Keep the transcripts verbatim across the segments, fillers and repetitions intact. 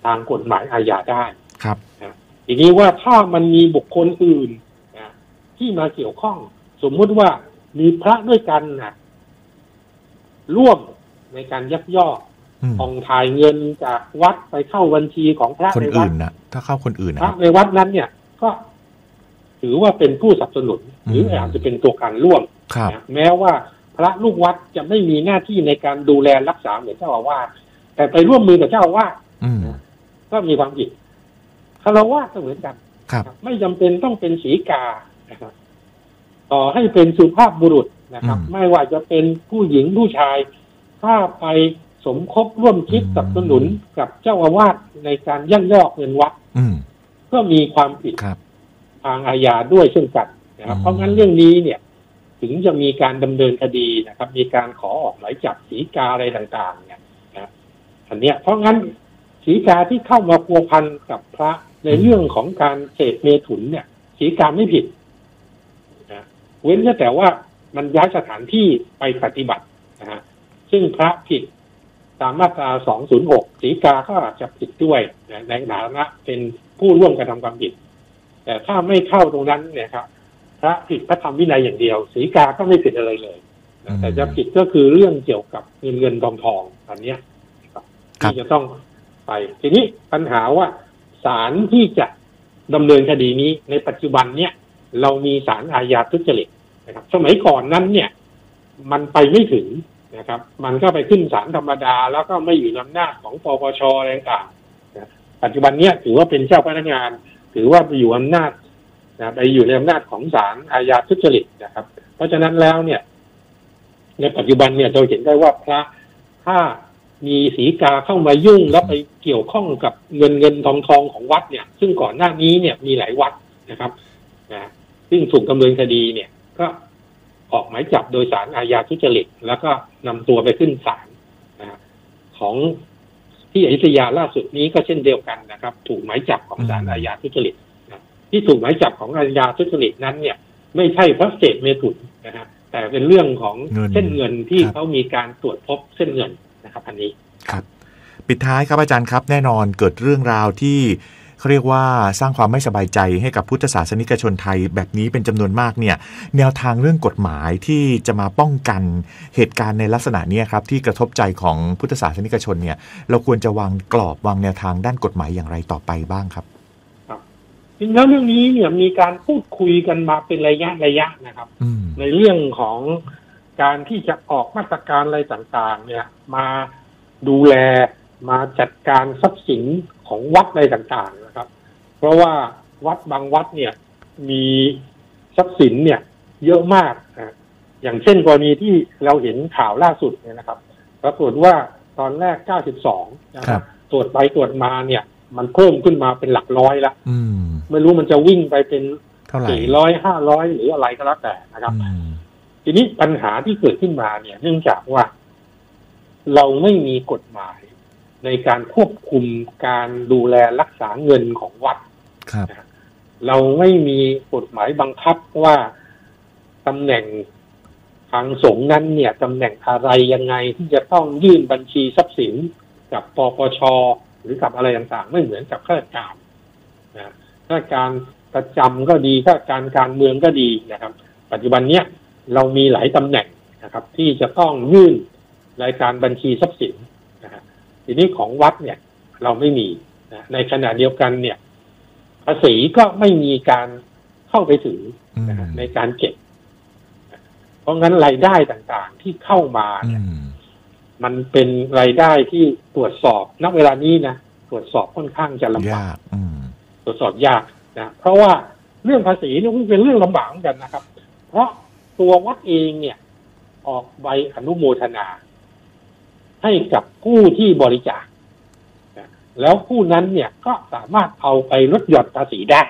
ทางกฎหมายอาญาได้ครับนะทีนี้ว่าถ้ามันมีบุคคลอื่นนะที่มาเกี่ยวข้องสมมุติว่ามีพระด้วยกันนะร่วมในการยักยอกผ่องถ่ายเงินจากวัดไปเข้าบัญชีของพระคนในวัดอื่นนะถ้าเข้าคนอื่นนะพระในวัดนั้นเนี่ยก็ถือว่าเป็นผู้สนับสนุนหรืออาจจะเป็นตัวการร่วมนะแม้ว่าพระลูกวัดจะไม่มีหน้าที่ในการดูแลรักษาเหมือนเจ้าอาวาสแต่ไปร่วมมือกับเจ้าอาวาสก็มีความผิดฆราวาสก็เหมือนกันไม่จำเป็นต้องเป็นศรีกานะครับต่อให้เป็นสุภาพบุรุษนะครับไม่ว่าจะเป็นผู้หญิงผู้ชายถ้าไปสมคบร่วมคิดสนับสนุนกับเจ้าอาวาสในการยักยอกเงินวัดก็มีความผิดทางอาญาด้วยเช่นกันนะครับเพราะงั้นเรื่องนี้เนี่ยถึงจะมีการดำเนินคดีนะครับมีการขอออกหมายจับศรีกาอะไรต่างๆเนี่ยนะอันเนี้ยเพราะงั้นศรีกาที่เข้ามาพัวพันกับพระในเรื่องของการเสพเมถุนเนี่ยศรีกาไม่ผิดนะเว้นแต่ว่ามันย้ายสถานที่ไปปฏิบัตินะฮะซึ่งพระผิดตามมาตราสองศูนย์หกศรีกาก็อาจจะผิดด้วยนะในฐานะเป็นผู้ร่วมกระทำความผิดแต่ถ้าไม่เข้าตรงนั้นเนี่ยครับพระผิดพระธรรมวินัยอย่างเดียวศรีกาก็ไม่ผิดอะไรเลยนะแต่จะผิดก็คือเรื่องเกี่ยวกับเงินเงินทองทองอันนี้ที่จะต้องไปทีนี้ปัญหาว่าศาลที่จะดำเนินคดีนี้ในปัจจุบันเนี่ยเรามีศาลอาญาทุจริตนะครับสมัยก่อนนั้นเนี่ยมันไปไม่ถึงนะครับมันก็ไปขึ้นศาลธรรมดาแล้วก็ไม่อยู่ในอำนาจของปปชอะไรต่างๆนะปัจจุบันเนี้ยถือว่าเป็นเจ้าพนักงานถือว่าไปอยู่อำนาจนะไปอยู่ในอำนาจของศาลอาญาทุจริตนะครับเพราะฉะนั้นแล้วเนี่ยในปัจจุบันเนี่ยเราเห็นได้ว่าพระถ้ามีศรีกาเข้ามายุ่งแล้วไปเกี่ยวข้องกับเงินเงินทองทองของวัดเนี่ยซึ่งก่อนหน้านี้เนี่ยมีหลายวัดนะครับนะซึ่งถูกดำเนินคดีเนี่ยก็ออกหมายจับโดยศาลอาญาทุจริตแล้วก็นำตัวไปขึ้นศาลนะของที่อยุธยาล่าสุดนี้ก็เช่นเดียวกันนะครับถูกหมายจับของศาลอาญาทุจริตนะที่ถูกหมายจับของอาญาทุจริตนั้นเนี่ยไม่ใช่เพราะเศษเมถุนนะฮะแต่เป็นเรื่องของเส้นเงินที่เขามีการตรวจพบเส้นเงินนะครับอันนี้ครับปิดท้ายครับอาจารย์ครับแน่นอนเกิดเรื่องราวที่เขาเรียกว่าสร้างความไม่สบายใจให้กับพุทธศาสนิกชนไทยแบบนี้เป็นจำนวนมากเนี่ยแนวทางเรื่องกฎหมายที่จะมาป้องกันเหตุการณ์ในลักษณะนี้ครับที่กระทบใจของพุทธศาสนิกชนเนี่ยเราควรจะวางกรอบวางแนวทางด้านกฎหมายอย่างไรต่อไปบ้างครับครับจริงแล้วเรื่องนี้เนี่ยมีการพูดคุยกันมาเป็นระยะระยะนะครับในเรื่องของการที่จะออกมาตรการอะไรต่างๆเนี่ยมาดูแลมาจัดการทรัพย์สินของวัดอะไรต่างๆนะครับเพราะว่าวัดบางวัดเนี่ยมีทรัพย์สินเนี่ยเยอะมากนะอย่างเช่นกรณีที่เราเห็นข่าวล่าสุดเนี่ยนะครับปรากฏว่าตอนแรกเก้าสิบสองนะครับตรวจไปตรวจมาเนี่ยมันเพิ่มขึ้นมาเป็นหลักร้อยละไม่รู้มันจะวิ่งไปเป็นสี่ร้อยห้าร้อยหรืออะไรก็แล้วแต่นะครับทีนี้ปัญหาที่เกิดขึ้นมาเนี่ยเนื่องจากว่าเราไม่มีกฎหมายในการควบคุมการดูแลรักษาเงินของวัดเราไม่มีกฎหมายบังคับว่าตำแหน่งทางสงฆ์นั้นเนี่ยตำแหน่งอะไรยังไงที่จะต้องยื่นบัญชีทรัพย์สินกับปปชหรือกับอะไรต่างๆไม่เหมือนกับข้าราชการนะข้าราชการประจำก็ดีข้าราชการการเมืองก็ดีนะครับปัจจุบันเนี้ยเรามีหลายตำแหน่งนะครับที่จะต้องยื่นรายการบัญชีทรัพย์สินนะฮะทีนี้ของวัดเนี่ยเราไม่มีนะในขณะเดียวกันเนี่ยภาษีก็ไม่มีการเข้าไปถึงนะในการเก็บเพราะงั้นรายได้ต่างๆที่เข้ามาเนี่ยมันเป็นรายได้ที่ตรวจสอบณเวลานี้นะตรวจสอบค่อนข้างจะลำบากตรวจสอบยากนะเพราะว่าเรื่องภาษีเนี่ยมันเป็นเรื่องลำบากเหมือนกันนะครับเพราะตัววัดเองเนี่ยออกใบอนุโมทนาให้กับผู้ที่บริจาคนะแล้วผู้นั้นเนี่ยก็สามารถเอาไปลดหย่อนภาษีได้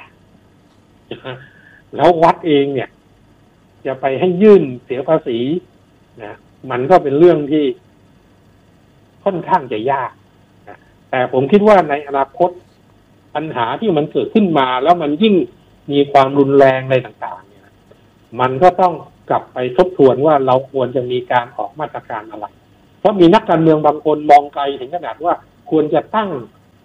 แล้ววัดเองเนี่ยจะไปให้ยื่นเสียภาษีนะมันก็เป็นเรื่องที่ค่อนข้างจะยากนะแต่ผมคิดว่าในอนาคตปัญหาที่มันเกิดขึ้นมาแล้วมันยิ่งมีความรุนแรงอะไรต่างๆเนี่ยมันก็ต้องกลับไปทบทวนว่าเราควรจะมีการออกมาตรการอะไรเพราะมีนักการเมืองบางคนมองไกลถึงขนาดว่าควรจะตั้ง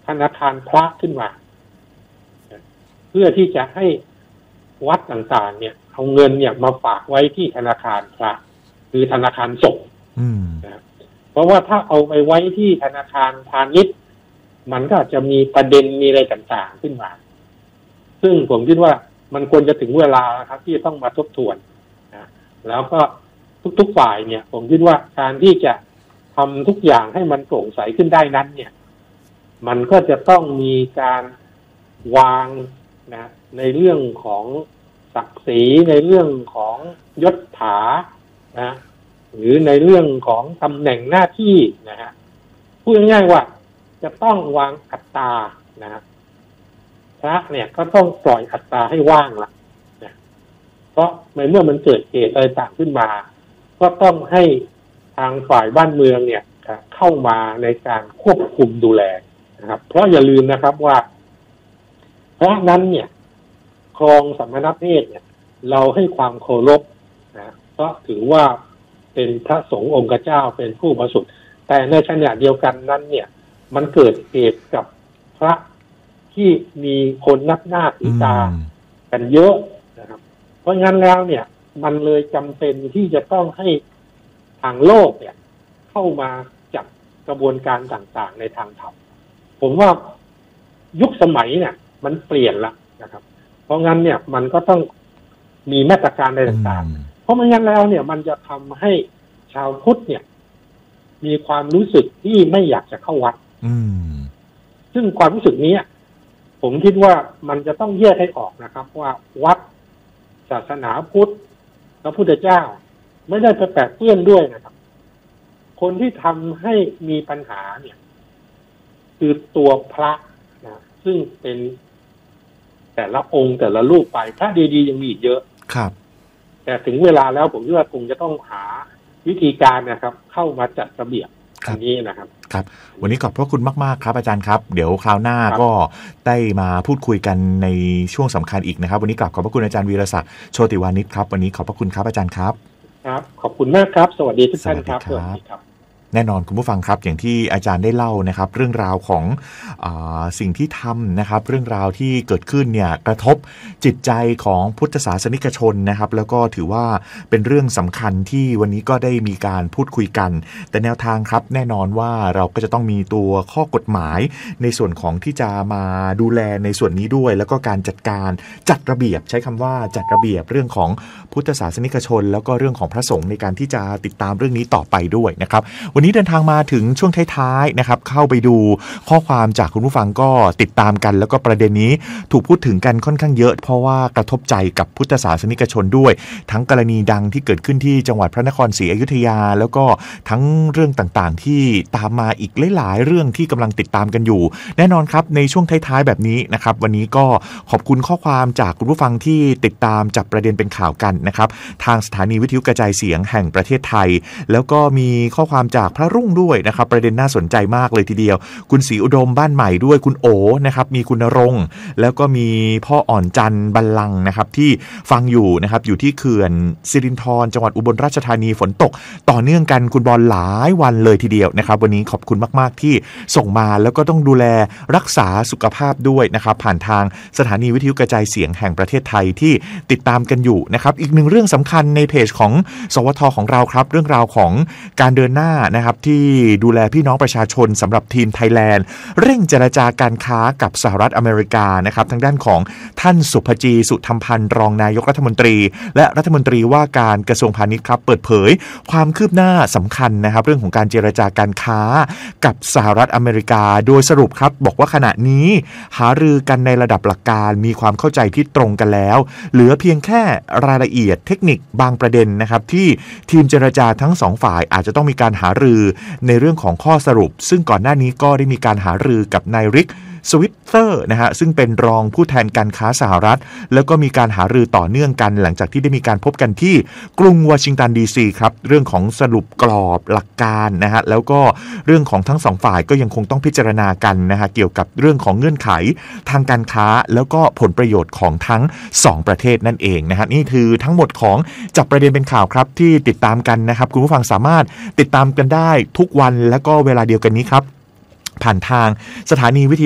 ธนาคารพระขึ้นมาเพื่อที่จะให้วัดต่างๆเนี่ยเอาเงินเนี่ยมาฝากไว้ที่ธนาคารพระคือธนาคารสงฆ์นะเพราะว่าถ้าเอาไปไว้ที่ธนาคารพาณิชย์มันก็จะมีประเด็นมีอะไรต่างๆขึ้นมาซึ่งผมคิดว่ามันควรจะถึงเวลาครับที่จะต้องมาทบทวนนะแล้วก็ทุกๆฝ่ายเนี่ยผมคิดว่าการที่จะทำทุกอย่างให้มันโปร่งใสขึ้นได้นั้นเนี่ยมันก็จะต้องมีการวางนะในเรื่องของศักดิ์ศรีในเรื่องของยศถานะหรือในเรื่องของตำแหน่งหน้าที่นะฮะพูดง่ายๆว่าจะต้องวางอัตรานะพระเนี่ยก็ต้องปล่อยอัตราให้ว่างละนะเพราะในเมื่อมันเกิดเหตุอะไรต่างขึ้นมาก็ต้องให้ทางฝ่ายบ้านเมืองเนี่ยเข้ามาในการควบคุมดูแลนะครับเพราะอย่าลืมนะครับว่าเพราะนั้นเนี่ยครองสมณเพศเนี่ยเราให้ความเคารพนะเพราะถือว่าเป็นพระสงฆ์องค์เจ้าเป็นผู้บริสุทธิ์แต่ในขณะเดียวกันนั้นเนี่ยมันเกิดเหตุกับพระที่มีคนนับหน้าถือตากันเยอะนะครับเพราะงั้นแล้วเนี่ยมันเลยจำเป็นที่จะต้องให้ทางโลกเนี่ยเข้ามาจัดกระบวนการต่างๆในทางธรรมผมว่ายุคสมัยเนี่ยมันเปลี่ยนละนะครับเพราะงั้นเนี่ยมันก็ต้องมีมาตรการอะไรต่างๆเพราะไม่งั้นแล้วเนี่ยมันจะทำให้ชาวพุทธเนี่ยมีความรู้สึกที่ไม่อยากจะเข้าวัดซึ่งความรู้สึกนี้ผมคิดว่ามันจะต้องแยกให้ออกนะครับว่าวัดศาสนาพุทธพระพุทธเจ้าไม่ได้ไปแปะเปื้อนด้วยนะครับคนที่ทำให้มีปัญหาเนี่ยคือตัวพระนะซึ่งเป็นแต่ละองค์แต่ละรูปไปพระดีๆยังมีอีกเยอะครับแต่ถึงเวลาแล้วผมคิดว่าคงจะต้องหาวิธีการนะครับเข้ามาจัดระเบียบอันนี้นะครับครับวันนี้ขอบพระคุณมากๆครับอาจารย์ครับเดี๋ยวคราวหน้าก็ได้มาพูดคุยกันในช่วงสำคัญอีกนะครับวันนี้กลับขอบพระคุณอาจารย์วีรศักดิ์โชติวานิชครับวันนี้ขอบพระคุณครับอาจารย์ครับครับขอบคุณมากครับสวัสดีทุกท่านครับสวัสดีครับแน่นอนคุณผู้ฟังครับอย่างที่อาจารย์ได้เล่านะครับเรื่องราวของอ่าสิ่งที่ทำนะครับเรื่องราวที่เกิดขึ้นเนี่ยกระทบจิตใจของพุทธศาสนิกชนนะครับแล้วก็ถือว่าเป็นเรื่องสำคัญที่วันนี้ก็ได้มีการพูดคุยกันแต่แนวทางครับแน่นอนว่าเราก็จะต้องมีตัวข้อกฎหมายในส่วนของที่จะมาดูแลในส่วนนี้ด้วยแล้วก็การจัดการจัดระเบียบใช้คำว่าจัดระเบียบเรื่องของพุทธศาสนิกชนแล้วก็เรื่องของพระสงฆ์ในการที่จะติดตามเรื่องนี้ต่อไปด้วยนะครับวันนี้เดินทางมาถึงช่วงท้ายๆนะครับเข้าไปดูข้อความจากคุณผู้ฟังก็ติดตามกันแล้วก็ประเด็นนี้ถูกพูดถึงกันค่อนข้างเยอะเพราะว่ากระทบใจกับพุทธศาสนิกชนด้วยทั้งกรณีดังที่เกิดขึ้นที่จังหวัดพระนครศรีอยุธยาแล้วก็ทั้งเรื่องต่างๆที่ตามมาอีกหลายๆเรื่องที่กำลังติดตามกันอยู่แน่นอนครับในช่วงท้ายๆแบบนี้นะครับวันนี้ก็ขอบคุณข้อความจากคุณผู้ฟังที่ติดตามจับประเด็นเป็นข่าวกันนะครับทางสถานีวิทยุกระจายเสียงแห่งประเทศไทยแล้วก็มีข้อความจากพระรุ่งด้วยนะครับประเด็นน่าสนใจมากเลยทีเดียวคุณศรีอุดมบ้านใหม่ด้วยคุณโอนะครับมีคุณณรงค์แล้วก็มีพ่ออ่อนจันทร์บัลลังก์นะครับที่ฟังอยู่นะครับอยู่ที่เขื่อนสิรินธรจังหวัดอุบลราชธานีฝนตกต่อเนื่องกันคุณบอลหลายวันเลยทีเดียวนะครับวันนี้ขอบคุณมากๆที่ส่งมาแล้วก็ต้องดูแลรักษาสุขภาพด้วยนะครับผ่านทางสถานีวิทยุกระจายเสียงแห่งประเทศไทยที่ติดตามกันอยู่นะครับอีกหนึ่งเรื่องสำคัญในเพจของสวทของเราครับเรื่องราวของการเดินหน้านะครับที่ดูแลพี่น้องประชาชนสำหรับทีมไทยแลนด์เร่งเจรจาการค้ากับสหรัฐอเมริกานะครับทางด้านของท่านสุภจีสุธรรมพันธ์รองนายกรัฐมนตรีและรัฐมนตรีว่าการกระทรวงพาณิชย์ครับเปิดเผยความคืบหน้าสำคัญนะครับเรื่องของการเจรจาการค้ากับสหรัฐอเมริกาโดยสรุปครับบอกว่าขณะนี้หารือกันในระดับหลักการมีความเข้าใจที่ตรงกันแล้วเหลือเพียงแค่รายละเอียดเทคนิคบางประเด็นนะครับที่ทีมเจรจาทั้งสองฝ่ายอาจจะต้องมีการหารือในเรื่องของข้อสรุปซึ่งก่อนหน้านี้ก็ได้มีการหารือกับนายริกสวิตเตอร์นะฮะซึ่งเป็นรองผู้แทนการค้าสหรัฐแล้วก็มีการหารือต่อเนื่องกันหลังจากที่ได้มีการพบกันที่กรุงวอชิงตันดีซีครับเรื่องของสรุปกรอบหลักการนะฮะแล้วก็เรื่องของทั้งสองฝ่ายก็ยังคงต้องพิจารณากันนะฮะเกี่ยวกับเรื่องของเงื่อนไขทางการค้าแล้วก็ผลประโยชน์ของทั้งสองประเทศนั่นเองนะฮะนี่คือทั้งหมดของจับประเด็นเป็นข่าวครับที่ติดตามกันนะครับคุณผู้ฟังสามารถติดตามกันได้ทุกวันแล้วก็เวลาเดียวกันนี้ครับผ่านทางสถานีวิทยุ